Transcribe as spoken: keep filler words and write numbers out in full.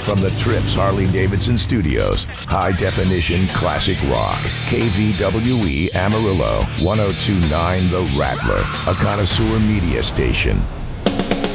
From the Trips Harley-Davidson Studios, high definition classic rock. K V W E Amarillo, one oh two point nine The Rattler, a connoisseur media station.